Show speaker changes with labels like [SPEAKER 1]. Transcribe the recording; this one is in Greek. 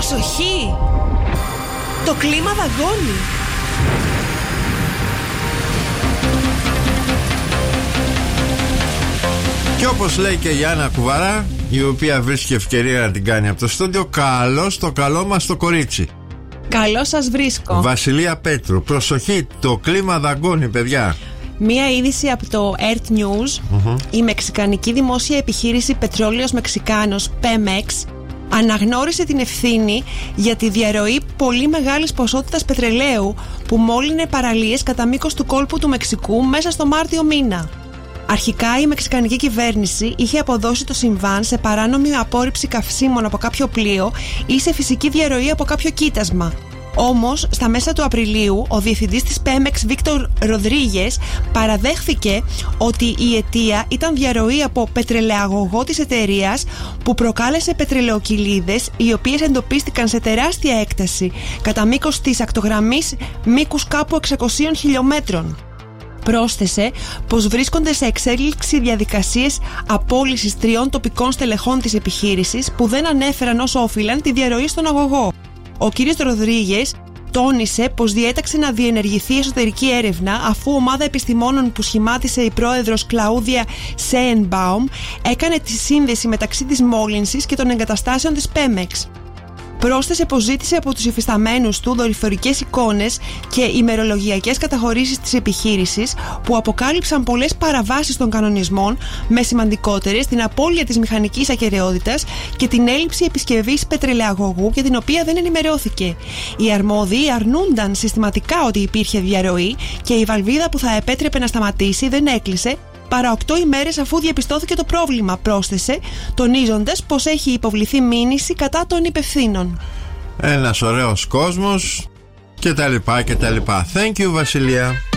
[SPEAKER 1] Προσοχή! Το κλίμα δαγκώνει.
[SPEAKER 2] Και όπως λέει και η Άννα Κουβαρά, η οποία βρίσκει ευκαιρία να την κάνει από το στούντιο, καλώς το καλό μας το κορίτσι.
[SPEAKER 1] Καλώς σας βρίσκω.
[SPEAKER 2] Βασιλεία Πέτρου, προσοχή, το κλίμα δαγκώνει, παιδιά.
[SPEAKER 1] Μία είδηση από το Earth News. Η μεξικανική δημόσια επιχείρηση Πετρόλαιος Μεξικάνος, Pemex, αναγνώρισε την ευθύνη για τη διαρροή πολύ μεγάλης ποσότητας πετρελαίου που μόλυνε παραλίες κατά μήκος του κόλπου του Μεξικού μέσα στο Μάρτιο μήνα. Αρχικά η μεξικανική κυβέρνηση είχε αποδώσει το συμβάν σε παράνομη απόρριψη καυσίμων από κάποιο πλοίο ή σε φυσική διαρροή από κάποιο κοίτασμα. Όμως, στα μέσα του Απριλίου, ο διευθυντής της Pemex, Βίκτορ Ροδρίγες, παραδέχθηκε ότι η αιτία ήταν διαρροή από πετρελαιαγωγό της εταιρείας που προκάλεσε πετρελαιοκυλίδες, οι οποίες εντοπίστηκαν σε τεράστια έκταση κατά μήκος της ακτογραμμής μήκους κάπου 600 χιλιόμετρων. Πρόσθεσε πως βρίσκονται σε εξέλιξη διαδικασίες απόλυσης 3 τοπικών στελεχών της επιχείρησης που δεν ανέφεραν όσο όφυλαν τη διαρροή στον αγωγό. Ο κ. Ροδρίγες τόνισε πως διέταξε να διενεργηθεί εσωτερική έρευνα αφού ομάδα επιστημόνων που σχημάτισε η πρόεδρος Κλαούδια Σέενμπαουμ έκανε τη σύνδεση μεταξύ της μόλυνσης και των εγκαταστάσεων της Pemex. Πρόσθεσε πως ζήτησε από τους υφισταμένους του δορυφορικές εικόνες και ημερολογιακές καταχωρήσεις της επιχείρησης που αποκάλυψαν πολλές παραβάσεις των κανονισμών, με σημαντικότερες την απώλεια της μηχανικής ακεραιότητας και την έλλειψη επισκευής πετρελαιαγωγού για την οποία δεν ενημερώθηκε. Οι αρμόδιοι αρνούνταν συστηματικά ότι υπήρχε διαρροή και η βαλβίδα που θα επέτρεπε να σταματήσει δεν έκλεισε παρά 8 ημέρες αφού διαπιστώθηκε το πρόβλημα, πρόσθεσε, τονίζοντας πως έχει υποβληθεί μήνυση κατά των υπευθύνων.
[SPEAKER 2] Ένας ωραίος κόσμος και τα λοιπά και τα λοιπά. Thank you, Βασιλεία.